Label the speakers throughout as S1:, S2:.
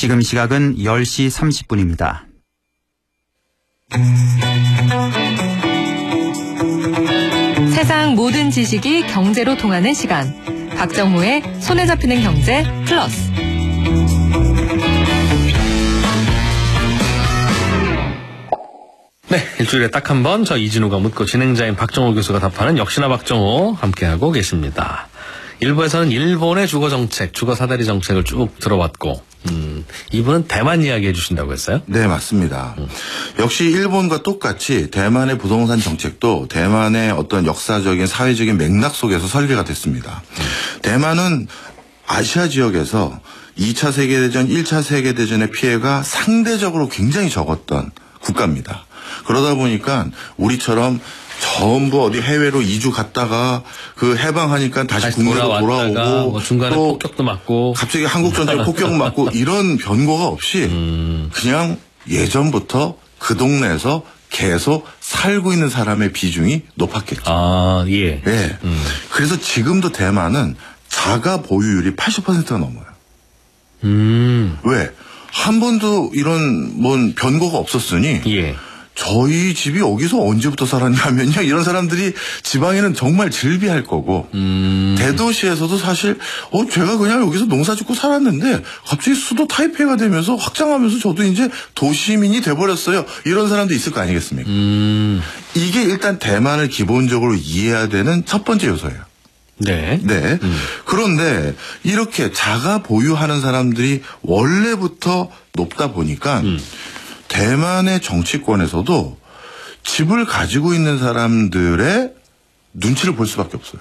S1: 지금 시각은 10시 30분입니다.
S2: 세상 모든 지식이 경제로 통하는 시간. 박정호의 손에 잡히는 경제 플러스.
S3: 네, 일주일에 딱 한 번 저 이진우가 묻고 진행자인 박정호 교수가 답하는 역시나 박정호 함께하고 계십니다. 일부에서는 일본의 주거 정책, 주거 사다리 정책을 쭉 들어봤고, 이분은 대만 이야기 해주신다고 했어요?
S4: 네, 맞습니다. 역시 일본과 똑같이 대만의 부동산 정책도 대만의 어떤 역사적인 사회적인 맥락 속에서 설계가 됐습니다. 대만은 아시아 지역에서 2차 세계대전, 1차 세계대전의 피해가 상대적으로 굉장히 적었던 국가입니다. 그러다 보니까 우리처럼 전부 어디 해외로 이주 갔다가 그 해방하니까 다시 국내로 돌아오고
S3: 뭐 중간에
S4: 또
S3: 폭격도 맞고
S4: 갑자기 한국전쟁 폭격 맞고 이런 변고가 없이 그냥 예전부터 그 동네에서 계속 살고 있는 사람의 비중이 높았겠죠.
S3: 아, 예.
S4: 네. 그래서 지금도 대만은 자가 보유율이 80%가 넘어요. 왜? 한 번도 이런 뭔 변고가 없었으니
S3: 예.
S4: 저희 집이 여기서 언제부터 살았냐면요. 이런 사람들이 지방에는 정말 즐비할 거고 대도시에서도 사실 제가 그냥 여기서 농사 짓고 살았는데 갑자기 수도 타이페이가 되면서 확장하면서 저도 이제 도시민이 돼버렸어요. 이런 사람도 있을 거 아니겠습니까? 이게 일단 대만을 기본적으로 이해해야 되는 첫 번째 요소예요.
S3: 네.
S4: 네. 그런데 이렇게 자가 보유하는 사람들이 원래부터 높다 보니까 대만의 정치권에서도 집을 가지고 있는 사람들의 눈치를 볼 수밖에 없어요.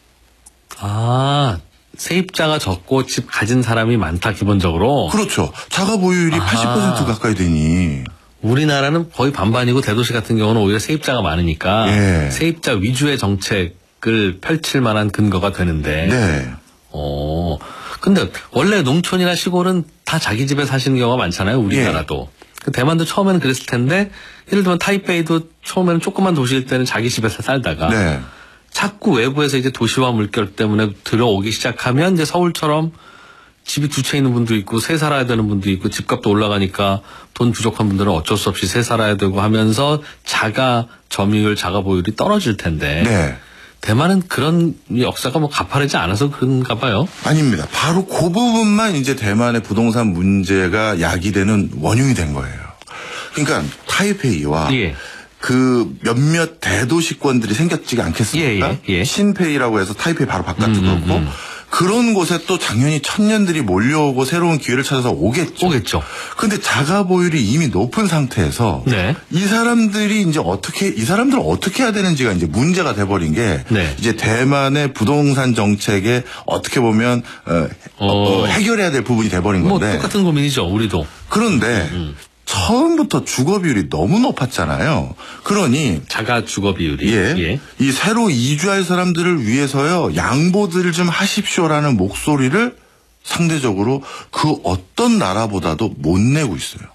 S3: 아, 세입자가 적고 집 가진 사람이 많다, 기본적으로.
S4: 그렇죠. 자가 보유율이 80% 가까이 되니.
S3: 우리나라는 거의 반반이고 대도시 같은 경우는 오히려 세입자가 많으니까
S4: 예.
S3: 세입자 위주의 정책을 펼칠 만한 근거가 되는데.
S4: 네.
S3: 근데 원래 농촌이나 시골은 다 자기 집에 사시는 경우가 많잖아요, 우리나라도. 예. 대만도 처음에는 그랬을 텐데, 예를 들면 타이페이도 처음에는 조그만 도시일 때는 자기 집에서 살다가
S4: 네.
S3: 자꾸 외부에서 이제 도시화 물결 때문에 들어오기 시작하면 이제 서울처럼 집이 두 채 있는 분도 있고 새 살아야 되는 분도 있고 집값도 올라가니까 돈 부족한 분들은 어쩔 수 없이 새 살아야 되고 하면서 자가 점유율, 자가 보유율이 떨어질 텐데.
S4: 네.
S3: 대만은 그런 역사가 뭐 가파르지 않아서 그런가 봐요.
S4: 아닙니다. 바로 그 부분만 이제 대만의 부동산 문제가 야기되는 원흉이 된 거예요. 그러니까 타이페이와
S3: 예.
S4: 그 몇몇 대도시권들이 생겼지 않겠습니까?
S3: 예.
S4: 신페이라고 해서 타이페이 바로 바깥도 그렇고 그런 곳에 또 당연히 천년들이 몰려오고 새로운 기회를 찾아서 오겠죠. 근데 자가 보유율이 이미 높은 상태에서
S3: 네.
S4: 이 사람들을 어떻게 해야 되는지가 이제 문제가 돼버린 게
S3: 네.
S4: 이제 대만의 부동산 정책에 어떻게 보면 해결해야 될 부분이 돼버린 건데.
S3: 뭐 똑같은 고민이죠, 우리도.
S4: 그런데 처음부터 주거 비율이 너무 높았잖아요. 그러니
S3: 자가 주거 비율이.
S4: 예. 이 새로 이주할 사람들을 위해서요. 양보들을 좀 하십시오라는 목소리를 상대적으로 그 어떤 나라보다도 못 내고 있어요.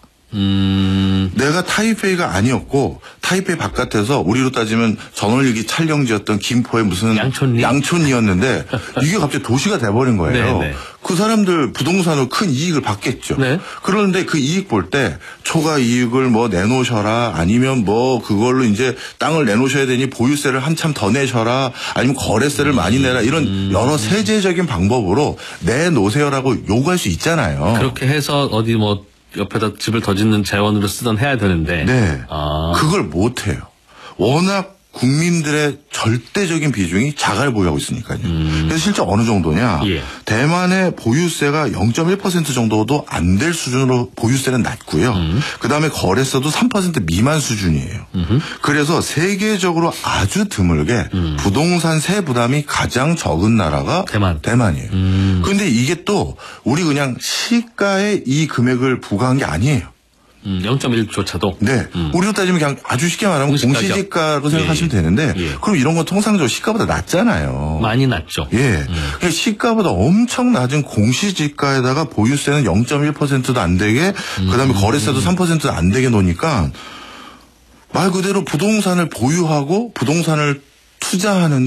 S4: 내가 타이페이가 아니었고 타이페이 바깥에서 우리로 따지면 전월일기 촬영지였던 김포의 무슨 양촌리였는데 이게 갑자기 도시가 돼버린 거예요.
S3: 네네.
S4: 그 사람들 부동산으로 큰 이익을 받겠죠.
S3: 네.
S4: 그런데 그 이익 볼 때 초과 이익을 뭐 내놓으셔라 아니면 뭐 그걸로 이제 땅을 내놓으셔야 되니 보유세를 한참 더 내셔라 아니면 거래세를 많이 내라 이런 여러 세제적인 방법으로 내놓으세요라고 요구할 수 있잖아요.
S3: 그렇게 해서 어디 뭐 옆에다 집을 더 짓는 재원으로 쓰던 해야 되는데.
S4: 네. 그걸 못 해요. 워낙 국민들의 절대적인 비중이 자가를 보유하고 있으니까요. 그래서 실제 어느 정도냐.
S3: 예.
S4: 대만의 보유세가 0.1% 정도도 안 될 수준으로 보유세는 낮고요. 그다음에 거래세도 3% 미만 수준이에요. 그래서 세계적으로 아주 드물게 부동산 세 부담이 가장 적은 나라가 대만이에요. 그런데 이게 또 우리 그냥 시가에 이 금액을 부과한 게 아니에요.
S3: 0.1조차도?
S4: 네. 우리로 따지면 그냥 아주 쉽게 말하면 공시지가로 생각하시면 되는데 그럼 이런 건 통상적으로 시가보다 낮잖아요.
S3: 많이 낮죠.
S4: 예. 그러니까 시가보다 엄청 낮은 공시지가에다가 보유세는 0.1%도 안 되게 그다음에 거래세도 3%도 안 되게 놓으니까 말 그대로 부동산을 보유하고 부동산을 투자하는